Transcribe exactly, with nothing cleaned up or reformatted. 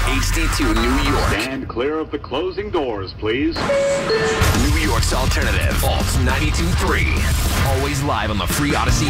H D two New York. Stand clear of the closing doors, please. New York's alternative. Alt ninety-two point three. Always live on the free Odyssey